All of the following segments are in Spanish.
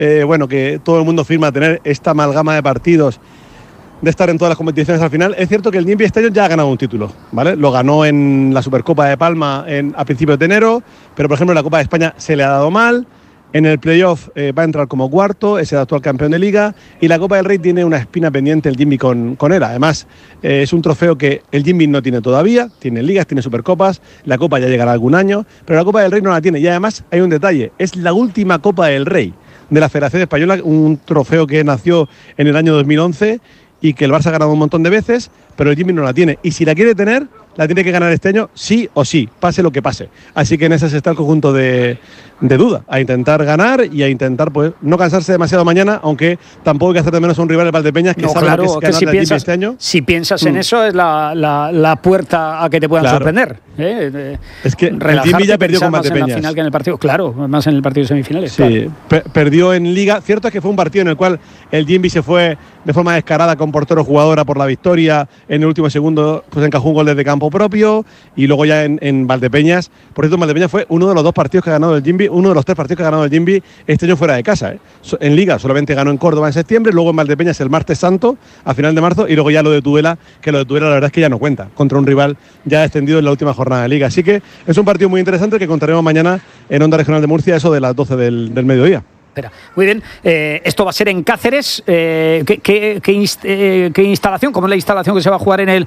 bueno, que todo el mundo firma tener esta amalgama de partidos, de estar en todas las competiciones al final. Es cierto que el Jimby este año ya ha ganado un título, ¿vale? Lo ganó en la Supercopa de Palma a principios de enero, pero por ejemplo en la Copa de España se le ha dado mal. En el playoff va a entrar como cuarto, es el actual campeón de Liga, y la Copa del Rey tiene una espina pendiente el Jimby con él. Además, es un trofeo que el Jimby no tiene todavía, tiene ligas, tiene supercopas, la Copa ya llegará algún año, pero la Copa del Rey no la tiene. Y además hay un detalle, es la última Copa del Rey de la Federación Española, un trofeo que nació en el año 2011 y que el Barça ha ganado un montón de veces, pero el Jimby no la tiene. Y si la quiere tener, la tiene que ganar este año sí o sí, pase lo que pase. Así que en ese está el conjunto de duda, a intentar ganar y a intentar pues no cansarse demasiado mañana, aunque tampoco hay que hacer de menos a un rival, el Valdepeñas, que sabe claro, lo que es ganar este año. Si piensas en eso, es la puerta a que te puedan sorprender. Es que el Jimby ya perdió con Valdepeñas. En la final que en el partido, claro, más en el partido de semifinales. Sí, claro. Perdió en Liga. Cierto es que fue un partido en el cual el Jimby se fue de forma descarada con portero jugadora por la victoria. En el último segundo pues encajó un gol desde campo propio, y luego ya en Valdepeñas. Por cierto, Valdepeñas fue uno de los 2 partidos que ha ganado el Jimby, uno de los 3 partidos que ha ganado el Jimby este año fuera de casa. En Liga solamente ganó en Córdoba en septiembre, luego en Valdepeñas el martes santo, a final de marzo, y luego ya lo de Tudela, que lo de Tudela la verdad es que ya no cuenta, contra un rival ya descendido en la última jornada de Liga. Así que es un partido muy interesante que contaremos mañana en Onda Regional de Murcia, eso de las 12 del mediodía. Muy bien, esto va a ser en Cáceres. ¿Qué instalación? ¿Cómo es la instalación que se va a jugar en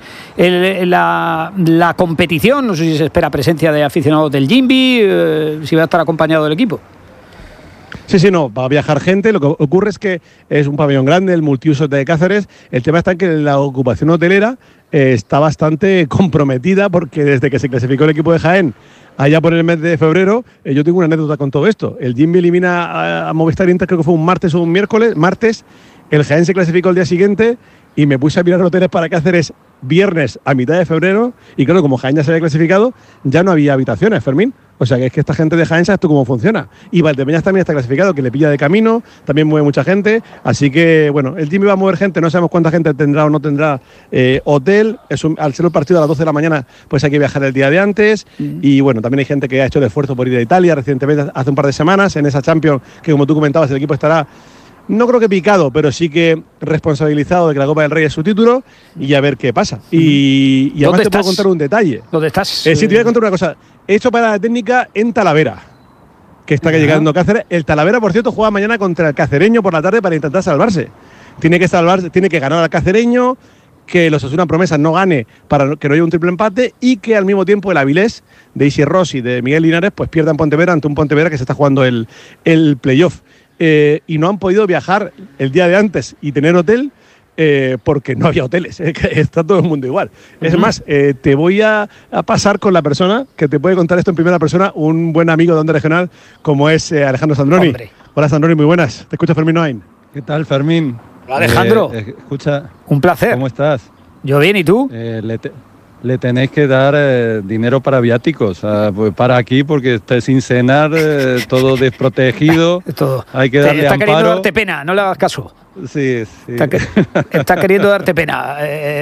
la competición? No sé si se espera presencia de aficionados del Jimby, si va a estar acompañado del equipo. Sí, no, va a viajar gente. Lo que ocurre es que es un pabellón grande, el multiusos de Cáceres. El tema está en que la ocupación hotelera está bastante comprometida, porque desde que se clasificó el equipo de Jaén allá por el mes de febrero, yo tengo una anécdota con todo esto. El Jimby elimina a Movistar Inter, creo que fue un martes o un miércoles. Martes, el Jaén se clasificó el día siguiente y me puse a mirar hoteles para Cáceres viernes a mitad de febrero, y claro, como Jaén ya se había clasificado, ya no había habitaciones, Fermín. O sea que es que esta gente de Jaén sabe tú cómo funciona. Y Valdepeñas también está clasificado, que le pilla de camino, también mueve mucha gente. Así que, bueno, el Jimby va a mover gente, no sabemos cuánta gente tendrá o no tendrá hotel. Al ser un partido a las 12 de la mañana, pues hay que viajar el día de antes. Y bueno, también hay gente que ha hecho el esfuerzo por ir a Italia recientemente, hace un par de semanas, en esa Champions, que como tú comentabas, el equipo estará, no creo que picado, pero sí que responsabilizado de que la Copa del Rey es su título, y a ver qué pasa. Y además te puedo contar un detalle. ¿Dónde estás? Sí, te voy a contar una cosa. He hecho para la técnica en Talavera, que está llegando a Cáceres. El Talavera, por cierto, juega mañana contra el Cacereño por la tarde para intentar salvarse. Tiene que ganar al Cacereño, que los Osasuna Promesas no gane para que no haya un triple empate, y que al mismo tiempo el Avilés de Isi Ross y de Miguel Linares pues pierda en Pontevedra ante un Pontevedra que se está jugando el playoff. Y no han podido viajar el día de antes y tener hotel, porque no había hoteles. Está todo el mundo igual. Es más, te voy a pasar con la persona que te puede contar esto en primera persona, un buen amigo de Onda Regional como es Alejandro Sandroni. Hombre. Hola Sandroni, muy buenas. Te escucha Fermín Noain. ¿Qué tal, Fermín? Hola, Alejandro. Escucha. Un placer. ¿Cómo estás? Yo bien, ¿y tú? Le tenéis que dar dinero para viáticos, pues para aquí, porque está sin cenar, todo desprotegido. Todo. Hay que darle está amparo. queriendo darte pena, no le hagas caso. Sí. Está queriendo darte pena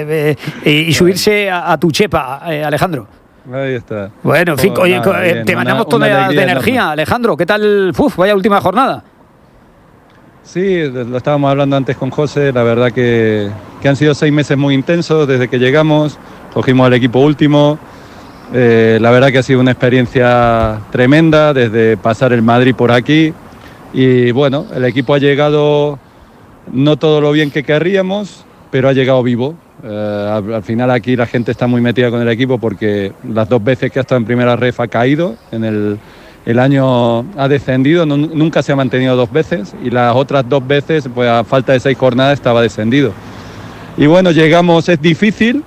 y subirse a tu chepa, Alejandro. Ahí está. Bueno, en fin, oye, bien, te mandamos toda de energía, Alejandro. ¿Qué tal? Vaya última jornada. Sí, lo estábamos hablando antes con José. La verdad que han sido 6 meses muy intensos desde que llegamos. Cogimos al equipo último. La verdad que ha sido una experiencia tremenda desde pasar el Madrid por aquí. Y bueno, el equipo ha llegado no todo lo bien que querríamos, pero ha llegado vivo. Al final aquí la gente está muy metida con el equipo, porque las 2 veces que ha estado en primera ref ha caído. El año ha descendido, nunca se ha mantenido 2 veces, y las otras 2 veces, pues a falta de 6 jornadas, estaba descendido. Y bueno, llegamos, es difícil.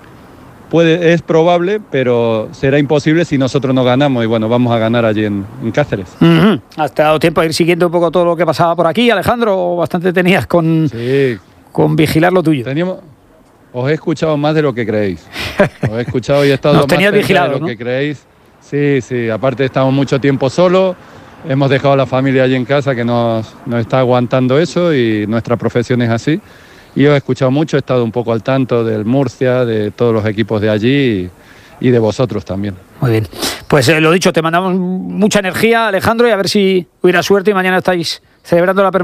Es probable, pero será imposible si nosotros no ganamos. Y bueno, vamos a ganar allí en Cáceres. ¿Has dado tiempo a ir siguiendo un poco todo lo que pasaba por aquí, Alejandro? Bastante tenías con vigilar lo tuyo. Os he escuchado más de lo que creéis. Os he escuchado y he estado más cerca de lo que creéis. Sí. Aparte estamos mucho tiempo solos. Hemos dejado a la familia allí en casa, que nos está aguantando eso, y nuestra profesión es así. Y os he escuchado mucho, he estado un poco al tanto del Murcia, de todos los equipos de allí y de vosotros también. Muy bien. Pues lo dicho, te mandamos mucha energía, Alejandro, y a ver si hubiera suerte y mañana estáis celebrando la